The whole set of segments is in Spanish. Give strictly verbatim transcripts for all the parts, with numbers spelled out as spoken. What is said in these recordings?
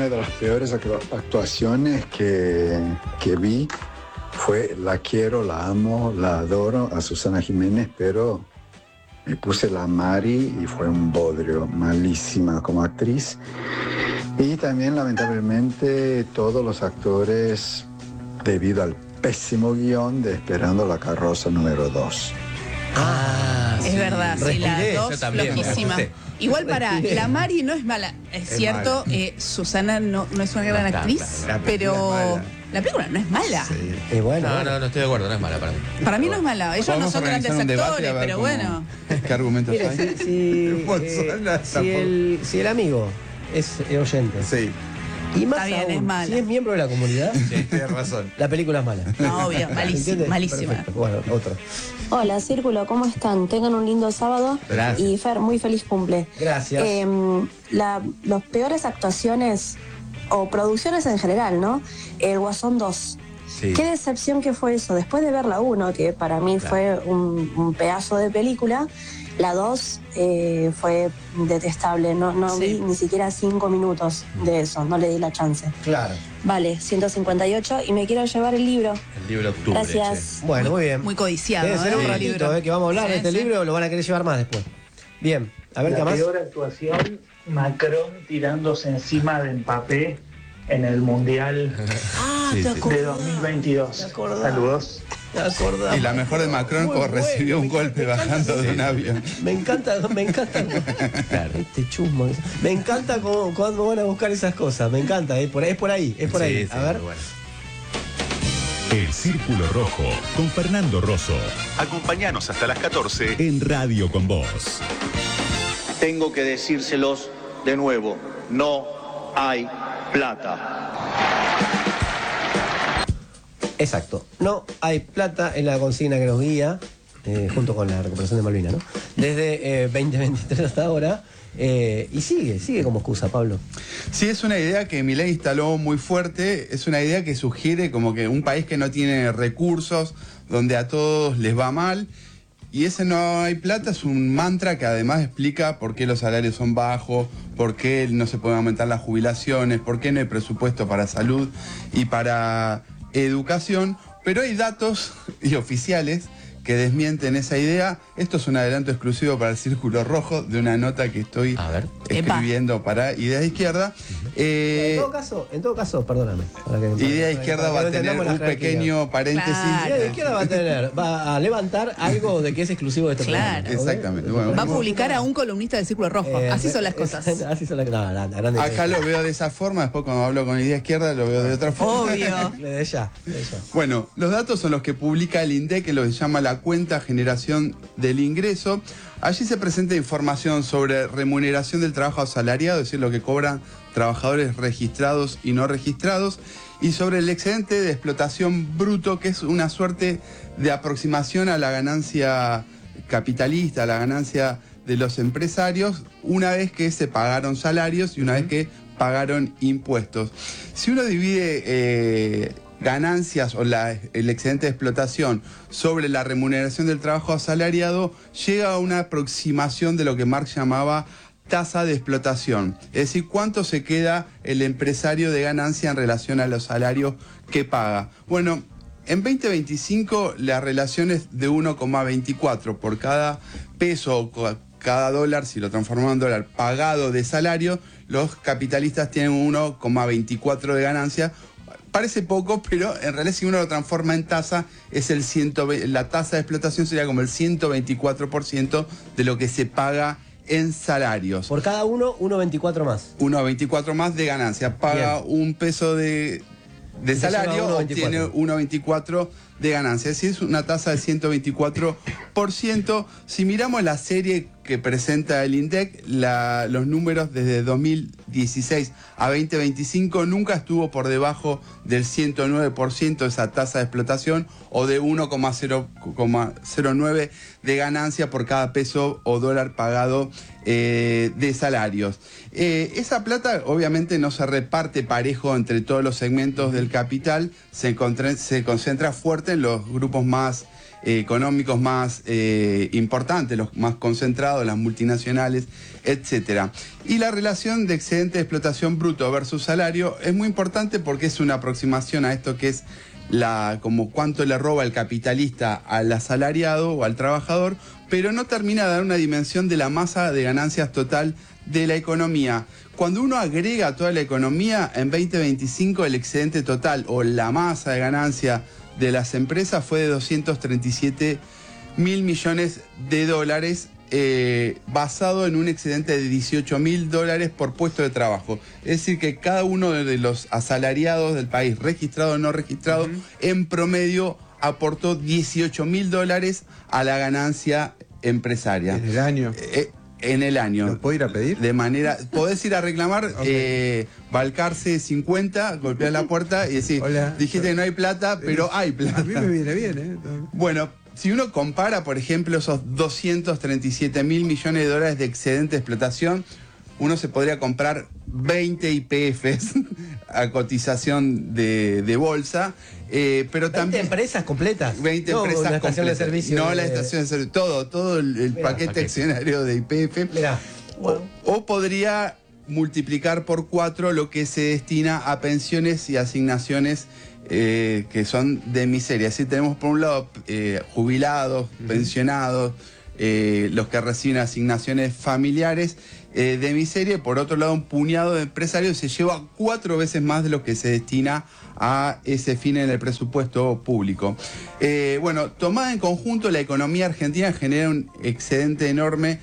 una de las peores actuaciones que, que vi fue La quiero, la amo, la adoro a Susana Jiménez, pero me puse la Mari y fue un bodrio, malísima como actriz. Y también, lamentablemente, todos los actores, debido al pésimo guión de Esperando la carroza número dos. Ah, es sí. verdad, sí, Respiré, las dos flojísimas. Igual para, Respiré. la Mari no es mala, es, Es cierto, eh, Susana no, no es una gran No está, actriz, la película pero es mala. la película no es mala. Sí. Eh, bueno, No, bueno. no, no estoy de acuerdo, no es mala para mí. Para mí no es mala, ellos no Podemos son grandes organizar un debate actores, a ver pero cómo- bueno. ¿Qué argumentos Mire, hay? si, si, Bolsonaro eh, si, el, si el amigo es eh, oyente Sí, y más Está bien, aún, es mala. si es miembro de la comunidad, Sí, tienes razón. la película es mala. No, obvio, malísima, ¿Entiende? malísima. Perfecto. Bueno, otro. Hola, Círculo, ¿cómo están? Tengan un lindo sábado. Gracias. Y Fer, muy feliz cumple. Gracias. Eh, la, los peores actuaciones o producciones en general, ¿no? El Guasón dos. Sí. Qué decepción que fue eso. Después de ver la uno, que para mí Claro. fue un, un pedazo de película, la dos eh, fue detestable. No, no Sí. vi ni siquiera cinco minutos de eso, no le di la chance. Claro. Vale, ciento cincuenta y ocho y me quiero llevar el libro. El libro Octubre. Gracias. Bueno, muy bien. Muy codiciado, Debe ser ¿eh? un el ratito, libro. eh, que vamos a hablar de Sí, este sí. libro, lo van a querer llevar más después. Bien, a ver qué La más. peor actuación, Macron tirándose encima de Mbappé en el Mundial Ah, Sí, te sí. acordás. de dos mil veintidós. Me acordaba. Saludos. Me acordaba. y la mejor de Macron Muy por bueno, recibió un me golpe encanta, bajando sí. de un avión. Me encanta, me encanta. Claro. Este chusmo. Me encanta cómo, cuando van a buscar esas cosas. Me encanta, eh, por, es por ahí, es por Sí, ahí. sí, A ver. muy bueno. El Círculo Rojo con Fernando Rosso. Acompáñanos hasta las catorce en Radio con Vos. Tengo que decírselos de nuevo, no hay plata. Exacto. No hay plata en la consigna que nos guía, eh, junto con la recuperación de Malvinas, ¿no? Desde eh, veinte veintitrés hasta ahora. Eh, y sigue, sigue como excusa, Pablo. Sí, es una idea que Milei instaló muy fuerte, es una idea que sugiere como que un país que no tiene recursos, donde a todos les va mal, y ese no hay plata es un mantra que además explica por qué los salarios son bajos, por qué no se pueden aumentar las jubilaciones, por qué no hay presupuesto para salud y para educación, pero hay datos y oficiales que desmienten esa idea. Esto es un adelanto exclusivo para el Círculo Rojo de una nota que estoy A ver. escribiendo para Idea de Izquierda. Eh, en todo caso, en todo caso, perdóname. para que- Idea de para- Izquierda para va que a tener entendamos un las pequeño paréntesis. Claro. Idea de Izquierda va a tener, va a levantar algo de que es exclusivo de este Claro. programa. ¿ok? Exactamente, bueno. Va a publicar a un columnista del Círculo Rojo. Eh, Así son las eh, cosas. Así son las cosas. No, no, no, grande. Acá lo veo de esa forma, después cuando hablo con Idea Izquierda lo veo de otra forma. Obvio. De ya, de ya. Bueno, los datos son los que publica el INDEC, que lo que se llama la cuenta generación del ingreso. Allí se presenta información sobre remuneración del trabajo asalariado, es decir, lo que cobran trabajadores registrados y no registrados, y sobre el excedente de explotación bruto, que es una suerte de aproximación a la ganancia capitalista, a la ganancia de los empresarios, una vez que se pagaron salarios y una vez que pagaron impuestos. Si uno divide eh, ganancias o la, el excedente de explotación sobre la remuneración del trabajo asalariado, llega a una aproximación de lo que Marx llamaba tasa de explotación, es decir, cuánto se queda el empresario de ganancia en relación a los salarios que paga. Bueno, en veinte veinticinco la relación es de uno coma veinticuatro por cada peso o cada dólar, si lo transformamos en dólar, pagado de salario, los capitalistas tienen uno coma veinticuatro de ganancia. Parece poco, pero en realidad si uno lo transforma en tasa, es el ciento veinte, la tasa de explotación sería como el ciento veinticuatro por ciento de lo que se paga en salarios. Por cada uno, uno veinticuatro más. uno coma veinticuatro más de ganancia. Paga Bien. un peso de, de Y te salario, lleva uno coma obtiene veinticuatro. uno coma veinticuatro de ganancia. Es decir, es una tasa de ciento veinticuatro por ciento. Si miramos la serie que presenta el INDEC, la, los números desde dos mil dieciséis a veinte veinticinco nunca estuvo por debajo del ciento nueve por ciento de esa tasa de explotación o de uno coma cero nueve de ganancia por cada peso o dólar pagado eh, de salarios. Eh, esa plata obviamente no se reparte parejo entre todos los segmentos del capital, se, encontra, se concentra fuerte en los grupos más eh, económicos más eh, importantes, los más concentrados, las multinacionales, etcétera. Y la relación de excedente de explotación bruto versus salario es muy importante porque es una aproximación a esto que es la, como cuánto le roba el capitalista al asalariado o al trabajador, pero no termina de dar una dimensión de la masa de ganancias total de la economía. Cuando uno agrega toda la economía, en veinte veinticinco el excedente total o la masa de ganancia de las empresas fue de doscientos treinta y siete mil millones de dólares, eh, basado en un excedente de dieciocho mil dólares por puesto de trabajo. Es decir, que cada uno de los asalariados del país, registrado o no registrado, uh-huh. en promedio aportó dieciocho mil dólares a la ganancia empresaria. ¿En el año? Eh, en el año. ¿Lo puedo ir a pedir? De manera, podés ir a reclamar, okay. eh, Balcarce cincuenta, golpear la puerta y decir, hola, dijiste que no hay plata, pero hay plata. A mí me viene bien, ¿eh? Bueno, si uno compara, por ejemplo, esos doscientos treinta y siete mil millones de dólares de excedente de explotación, uno se podría comprar veinte I P Fs a cotización de, de bolsa, eh, pero veinte también... empresas completas. veinte no, empresas la estación completas. de servicio. No, de... la estación de servicio, todo, todo el, el Mirá, paquete, paquete accionario de I P F. Mirá. Wow. O, o podría multiplicar por cuatro lo que se destina a pensiones y asignaciones eh, que son de miseria. Así tenemos por un lado eh, jubilados, uh-huh. pensionados, eh, los que reciben asignaciones familiares eh, de miseria, y por otro lado un puñado de empresarios se lleva cuatro veces más de lo que se destina a ese fin en el presupuesto público. Eh, bueno, tomada en conjunto, la economía argentina genera un excedente enorme.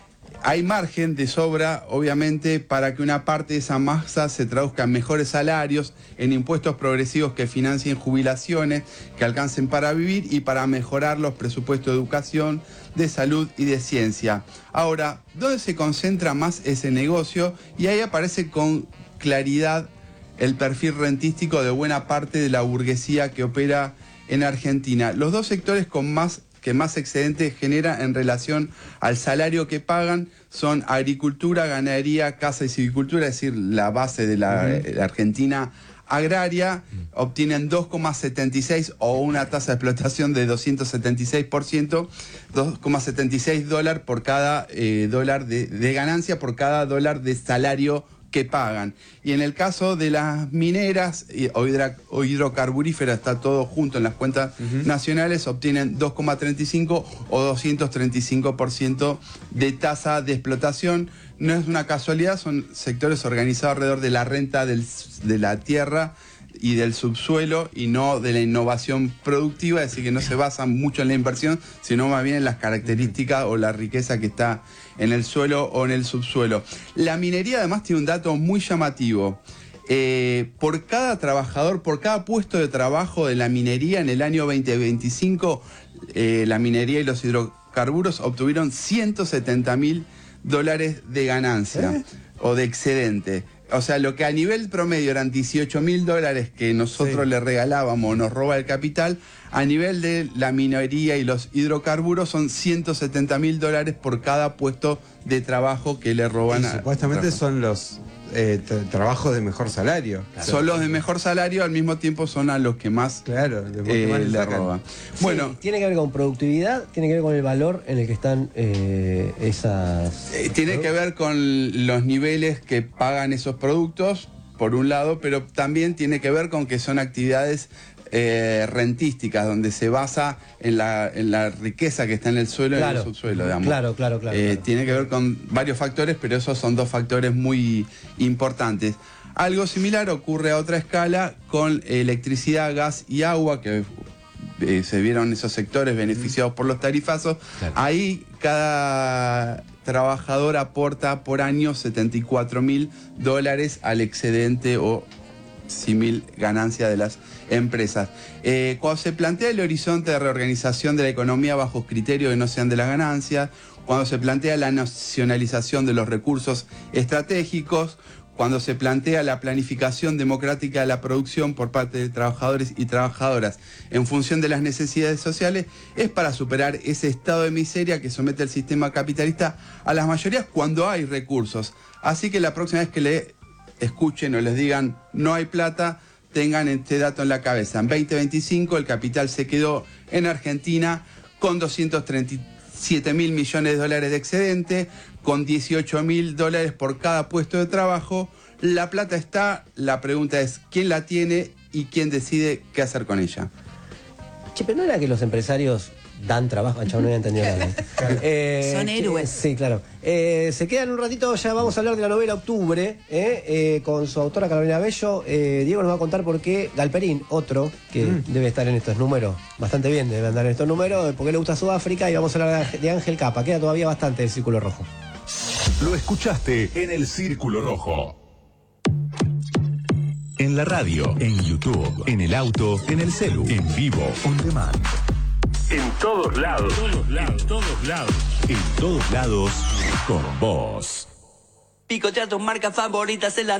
Hay margen de sobra, obviamente, para que una parte de esa masa se traduzca en mejores salarios, en impuestos progresivos que financien jubilaciones, que alcancen para vivir y para mejorar los presupuestos de educación, de salud y de ciencia. Ahora, ¿dónde se concentra más ese negocio? Y ahí aparece con claridad el perfil rentístico de buena parte de la burguesía que opera en Argentina. Los dos sectores con más que más excedente genera en relación al salario que pagan son agricultura, ganadería, caza y silvicultura, es decir, la base de la, uh-huh. la Argentina agraria. Uh-huh. Obtienen dos coma setenta y seis o una tasa de explotación de doscientos setenta y seis por ciento, dos coma setenta y seis dólares por cada eh, dólar de, de ganancia por cada dólar de salario que pagan. Y en el caso de las mineras o, hidra, o hidrocarburíferas, está todo junto en las cuentas uh-huh. nacionales, obtienen dos coma treinta y cinco o doscientos treinta y cinco por ciento de tasa de explotación. No es una casualidad, son sectores organizados alrededor de la renta del, de la tierra y del subsuelo y no de la innovación productiva, es decir, que no se basan mucho en la inversión, sino más bien en las características o la riqueza que está en el suelo o en el subsuelo. La minería además tiene un dato muy llamativo. Eh, por cada trabajador, por cada puesto de trabajo de la minería en el año veinte veinticinco, eh, la minería y los hidrocarburos obtuvieron ciento setenta mil dólares de ganancia ¿Eh? o de excedente. O sea, lo que a nivel promedio eran dieciocho mil dólares que nosotros sí. le regalábamos, nos roba el capital, a nivel de la minería y los hidrocarburos son ciento setenta mil dólares por cada puesto de trabajo que le roban. Y a, supuestamente a son los eh, tra- trabajos de mejor salario. Claro. Son los de mejor salario, al mismo tiempo son a los que más, claro, de que eh, más le, le roban. Sí, bueno, tiene que ver con productividad, tiene que ver con el valor en el que están eh, esas... Eh, tiene que ver con los niveles que pagan esos productos, por un lado, pero también tiene que ver con que son actividades eh, rentísticas, donde se basa en la, en la riqueza que está en el suelo y claro, en el subsuelo, digamos. Claro, claro, claro, eh, claro. Tiene que ver con varios factores, pero esos son dos factores muy importantes. Algo similar ocurre a otra escala con electricidad, gas y agua, que eh, se vieron esos sectores beneficiados por los tarifazos. Claro. Ahí cada trabajador aporta por año setenta y cuatro mil dólares al excedente o símil ganancia de las empresas. Eh, cuando se plantea el horizonte de reorganización de la economía bajo criterios que no sean de las ganancias, cuando se plantea la nacionalización de los recursos estratégicos, cuando se plantea la planificación democrática de la producción por parte de trabajadores y trabajadoras en función de las necesidades sociales, es para superar ese estado de miseria que somete el sistema capitalista a las mayorías cuando hay recursos. Así que la próxima vez que le escuchen o les digan no hay plata, tengan este dato en la cabeza. En veinte veinticinco el capital se quedó en Argentina con doscientos treinta y siete mil millones de dólares de excedente, con dieciocho mil dólares por cada puesto de trabajo. La plata está, la pregunta es quién la tiene y quién decide qué hacer con ella. Che, pero no era que los empresarios dan trabajo. Chavo, no había entendido nada. Eh, Son héroes. Sí, claro. Eh, se quedan un ratito, ya vamos a hablar de la novela Octubre, eh, eh, con su autora Carolina Bello. Eh, Diego nos va a contar por qué Galperín, otro que mm. debe estar en estos números, bastante bien debe andar en estos números, por qué le gusta Sudáfrica, y vamos a hablar de Ángel Capa. Queda todavía bastante el Círculo Rojo. Lo escuchaste en el Círculo Rojo. En la radio, en YouTube, en el auto, en el celu, en vivo, on demand. En todos lados. En todos lados. En todos lados. En todos lados, con vos. Picotear tus marcas favoritas en la